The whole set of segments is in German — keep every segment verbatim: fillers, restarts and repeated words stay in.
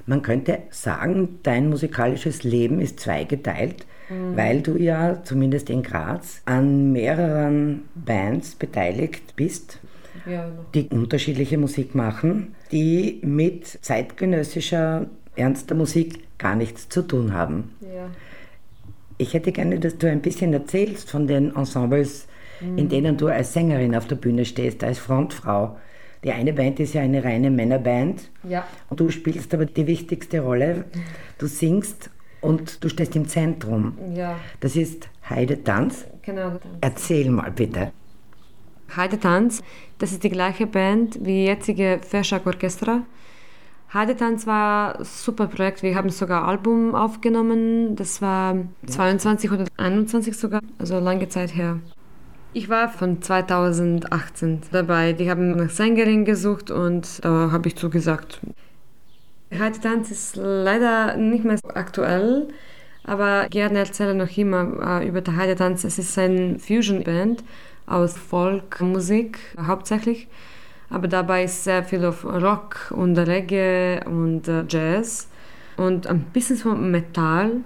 Man könnte sagen, dein musikalisches Leben ist zweigeteilt, mhm. weil du ja, zumindest in Graz, an mehreren Bands beteiligt bist, ja, die unterschiedliche Musik machen, die mit zeitgenössischer, ernster Musik gar nichts zu tun haben. Ja. Ich hätte gerne, dass du ein bisschen erzählst von den Ensembles, mhm. in denen du als Sängerin auf der Bühne stehst, als Frontfrau. Die eine Band ist ja eine reine Männerband, ja. und du spielst aber die wichtigste Rolle. Du singst und du stehst im Zentrum. Ja. Das ist Heidetanz. Genau. Erzähl mal bitte. Heidetanz, das ist die gleiche Band wie jetzige Feshak Orchestra. Heidetanz war ein super Projekt. Wir haben sogar ein Album aufgenommen. Das war zweiundzwanzig oder einundzwanzig sogar, also lange Zeit her. Ich war von zweitausendachtzehn dabei. Die haben nach Sängerin gesucht und da habe ich zugesagt. Heidetanz ist leider nicht mehr aktuell, aber gerne erzähle noch immer äh, über die Heidetanz. Es ist eine Fusion-Band aus Folkmusik hauptsächlich, aber dabei ist sehr viel auf Rock und Reggae und äh, Jazz und ein bisschen von Metall.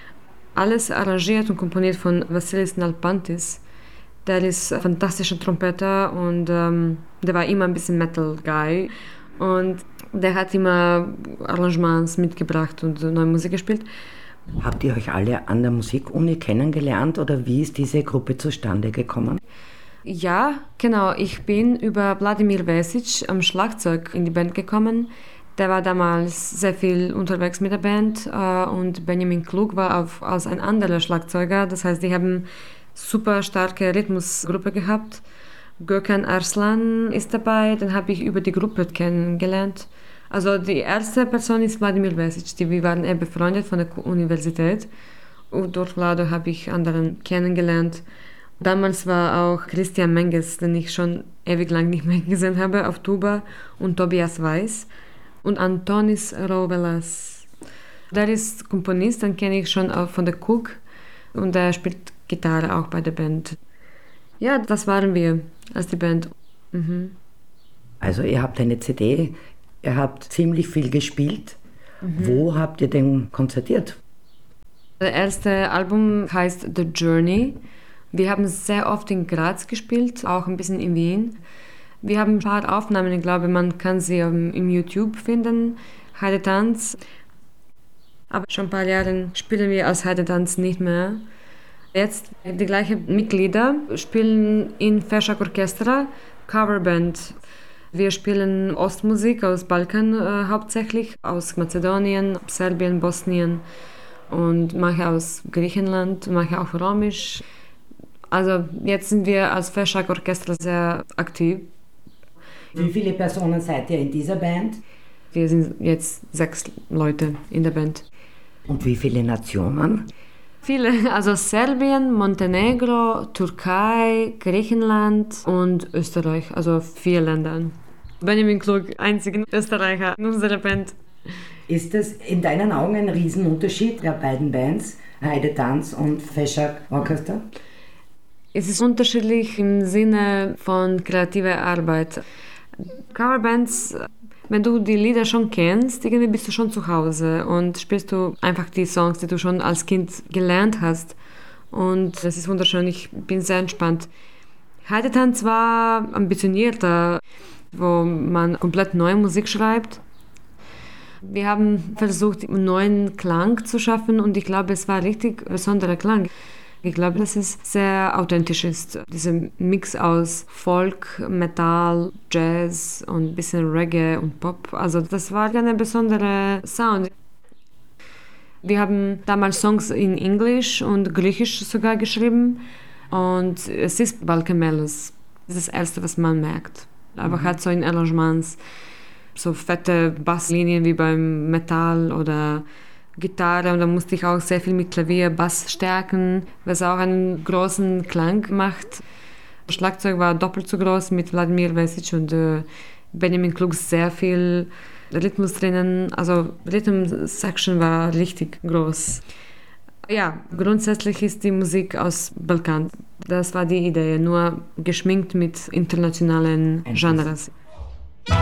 Alles arrangiert und komponiert von Vassilis Nalbantis. Der ist ein fantastischer Trompeter und ähm, der war immer ein bisschen Metal-Guy. Und der hat immer Arrangements mitgebracht und neue Musik gespielt. Habt ihr euch alle an der Musikuni kennengelernt oder wie ist diese Gruppe zustande gekommen? Ja, genau. Ich bin über Wladimir Vesic am Schlagzeug in die Band gekommen. Der war damals sehr viel unterwegs mit der Band äh, und Benjamin Klug war auf, als ein anderer Schlagzeuger. Das heißt, die haben super starke Rhythmusgruppe gehabt. Gökhan Arslan ist dabei, den habe ich über die Gruppe kennengelernt. Also die erste Person ist Wladimir Vesic, die wir waren eher befreundet von der Universität. Und durch Vlado habe ich anderen kennengelernt. Damals war auch Christian Menges, den ich schon ewig lang nicht mehr gesehen habe, auf Tuba, und Tobias Weiß und Antonis Rouvelas. Der ist Komponist, den kenne ich schon auch von der Cook und der spielt Gitarre auch bei der Band. Ja, das waren wir als die Band. Mhm. Also ihr habt eine C D, ihr habt ziemlich viel gespielt. Mhm. Wo habt ihr denn konzertiert? Das erste Album heißt The Journey. Wir haben sehr oft in Graz gespielt, auch ein bisschen in Wien. Wir haben ein paar Aufnahmen, ich glaube, man kann sie im YouTube finden, Heidetanz. Aber schon ein paar Jahre spielen wir als Heidetanz nicht mehr. Jetzt die gleichen Mitglieder spielen in Feshak Orchestra, Coverband. Wir spielen Ostmusik aus Balkan äh, hauptsächlich, aus Mazedonien, Serbien, Bosnien und manche aus Griechenland, manche auch Romisch. Also jetzt sind wir als Feshak Orchestra sehr aktiv. Wie viele Personen seid ihr in dieser Band? Wir sind jetzt sechs Leute in der Band. Und wie viele Nationen? Viele, also Serbien, Montenegro, Türkei, Griechenland und Österreich, also vier Länder. Benjamin Klug, einziger Österreicher in unserer Band. Ist es in deinen Augen ein Riesenunterschied der beiden Bands, Heidetanz und Feshak Orchestra? Es ist unterschiedlich im Sinne von kreativer Arbeit. Coverbands, wenn du die Lieder schon kennst, irgendwie bist du schon zu Hause und spielst du einfach die Songs, die du schon als Kind gelernt hast. Und das ist wunderschön, ich bin sehr entspannt. Heidetanz war ambitionierter, wo man komplett neue Musik schreibt. Wir haben versucht, einen neuen Klang zu schaffen und ich glaube, es war ein richtig besonderer Klang. Ich glaube, dass es sehr authentisch ist. Dieser Mix aus Folk, Metal, Jazz und ein bisschen Reggae und Pop. Also das war ein besonderer Sound. Wir haben damals Songs in Englisch und Griechisch sogar geschrieben. Und es ist Balkan Melodies. Das ist das Erste, was man merkt. Aber mhm. hat so in Arrangements so fette Basslinien wie beim Metal oder Gitarre, und da musste ich auch sehr viel mit Klavier, Bass stärken, was auch einen großen Klang macht. Das Schlagzeug war doppelt so groß mit Wladimir Vesic und äh, Benjamin Klug, sehr viel Rhythmus drinnen, also Rhythm Section war richtig groß. Ja, grundsätzlich ist die Musik aus Balkan. Das war die Idee, nur geschminkt mit internationalen Genres.